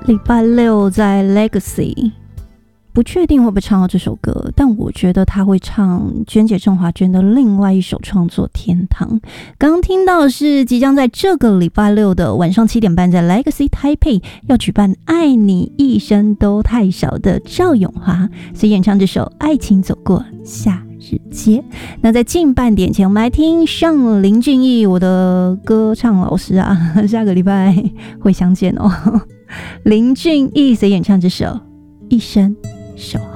礼拜六在 Legacy， 不确定会不会唱到这首歌，但我觉得他会唱娟姐郑华娟的另外一首创作《天堂》。刚刚听到的是即将在这个礼拜六的晚上7点半，在 Legacy 台北要举办《爱你一生都太少》的赵咏华所演唱这首《爱情走过夏日街》。那在近半点前，我们来听上林俊逸，我的歌唱老师啊，下个礼拜会相见哦。林俊逸所演唱这首《一生守候》。